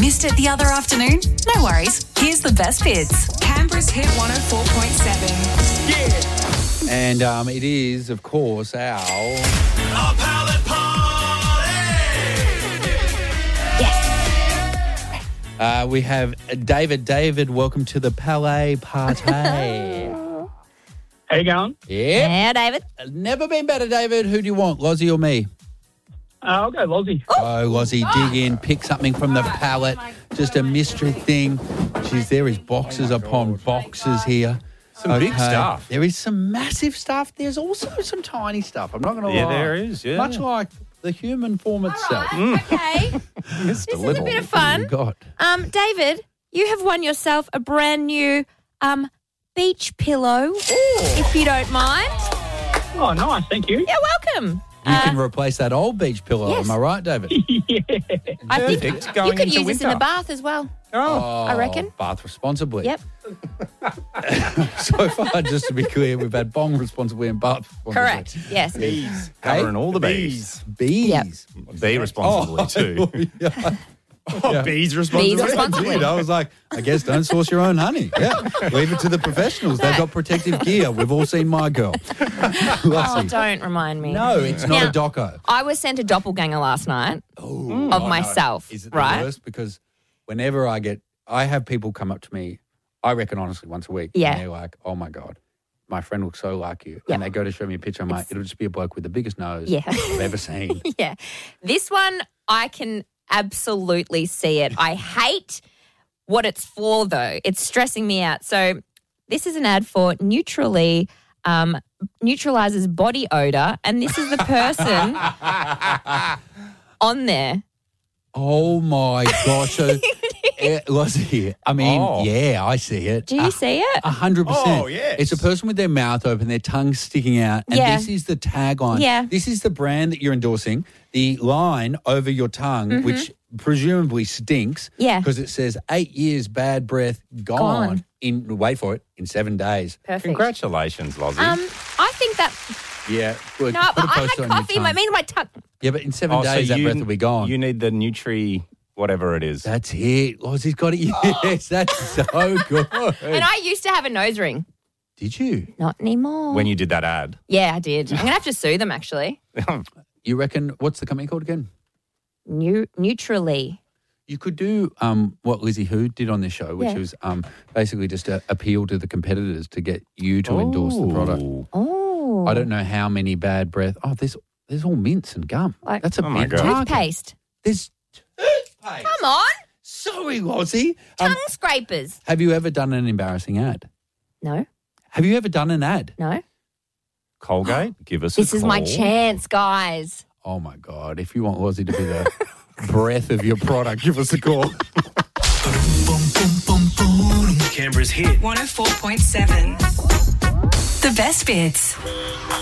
Missed it the other afternoon? No worries. Here's the best bits. Canberra's Hit 104.7. Yeah. And it is, of course, our... A pallet party! Yeah. We have David. David, welcome to the Palais Party. How you going? Yeah. Yeah, David. Never been better, David. Who do you want, Lozzie or me? I'll go Lozzie. Oh, Lozzie, dig in, pick something from the pallet. Just a mystery thing. Jeez, there is boxes upon boxes here. Some big stuff. There is some massive stuff. There's also some tiny stuff. I'm not going to lie. Yeah, there is, yeah. Much like the human form itself. Okay. This is a bit of fun. God. David, you have won yourself a brand new beach pillow, if you don't mind. Oh, nice. Thank you. You're welcome. You can replace that old beach pillow. Yes. Am I right, David? Yeah. I think Perfect. Going you could into use this in winter. the bath as well. Oh, I reckon. Bath responsibly. Yep. So far, just to be clear, we've had bong responsibly and bath responsibly. Correct. Yes. Bees. Covering all the bees. Bees. Yep. Bee responsibly too. Yeah. Oh, bees responsibly. Bees responsibly. I was like, I guess don't source your own honey. Yeah. Leave it to the professionals. They've got protective gear. We've all seen My Girl. Oh, Lozzie. don't remind me. No, it's not Now, a doco. I was sent a doppelganger last night of myself. Is it the right? worst? Because whenever I have people come up to me, I reckon honestly once a week. Yeah. And they're like, oh my God, my friend looks so like you. Yep. And they go to show me a picture. I'm like, it'll just be a bloke with the biggest nose Yeah. I've ever seen. Yeah. This one, I can absolutely see it. I hate what it's for, though. It's stressing me out. So this is an ad for Neutrally, neutralizes body odor, and this is the person on there. Oh my gosh. So, Lozzie, I mean, yeah, I see it. Do you see it? 100%. Oh, yes. It's a person with their mouth open, their tongue sticking out, and Yeah. this is the tagline. Yeah. This is the brand that you're endorsing, the line over your tongue, which presumably stinks. Yeah. Because it says 8 years bad breath gone. In, wait for it, in 7 days. Perfect. Congratulations, Lozzie. I think that. Yeah. Good. No, Put but a I poster had on your coffee. I tongue. mean, my tongue. Yeah, but in 7 days, that breath will be gone. You need the Nutri whatever it is. That's it. Lozzie's got it. Yes, that's so good. And I used to have a nose ring. Did you? Not anymore. When you did that ad. Yeah, I did. I'm going to have to sue them, actually. You reckon, what's the company called again? Neutrally. You could do what Lizzie Who did on this show, which was basically just appeal to the competitors to get you to endorse the product. Oh. I don't know how many bad breath. Oh, there's all mints and gum. Like- That's a Oh my big God. market. Toothpaste. There's toothpaste. Come on. Sorry, Lozzie. Tongue scrapers. Have you ever done an embarrassing ad? No. Have you ever done an ad? No. Colgate, give us a This is my call. chance, guys. Oh, my God. If you want Lozzie to be the breath of your product, give us a call. Canberra's Hit 104.7. The best bits.